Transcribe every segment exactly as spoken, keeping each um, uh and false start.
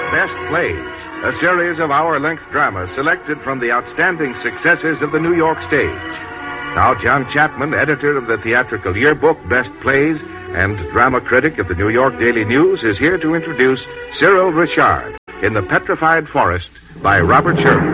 Best Plays, a series of hour-length dramas selected from the outstanding successes of the New York stage. Now, John Chapman, editor of the Theatrical Yearbook, Best Plays, and drama critic of the New York Daily News, is here to introduce Cyril Richard in The Petrified Forest by Robert Sherman.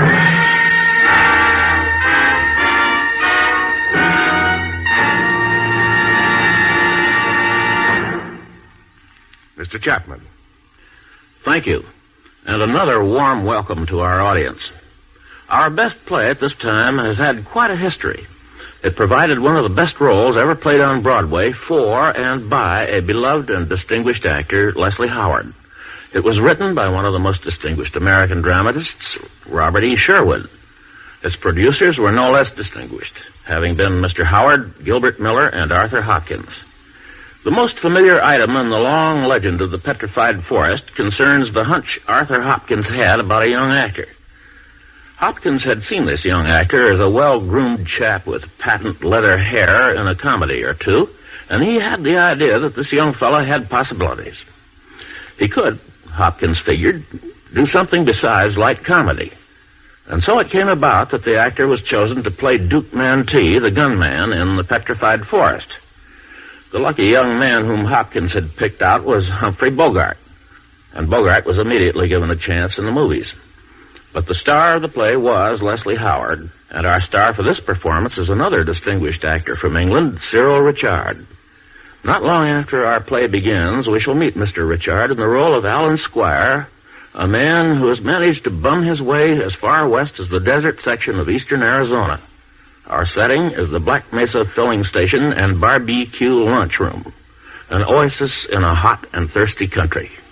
Mister Chapman. Thank you, and another warm welcome to our audience. Our best play at this time has had quite a history. It provided one of the best roles ever played on Broadway for and by a beloved and distinguished actor, Leslie Howard. It was written by one of the most distinguished American dramatists, Robert E. Sherwood. Its producers were no less distinguished, having been Mister Howard, Gilbert Miller, and Arthur Hopkins. The most familiar item in the long legend of the Petrified Forest concerns the hunch Arthur Hopkins had about a young actor. Hopkins had seen this young actor as a well-groomed chap with patent leather hair in a comedy or two, and he had the idea that this young fellow had possibilities. He could, Hopkins figured, do something besides light comedy. And so it came about that the actor was chosen to play Duke Mantee, the gunman, in the Petrified Forest. The lucky young man whom Hopkins had picked out was Humphrey Bogart, and Bogart was immediately given a chance in the movies. But the star of the play was Leslie Howard, and our star for this performance is another distinguished actor from England, Cyril Richard. Not long after our play begins, we shall meet Mister Richard in the role of Alan Squire, a man who has managed to bum his way as far west as the desert section of eastern Arizona. Our setting is the Black Mesa filling station and barbecue lunchroom, an oasis in a hot and thirsty country.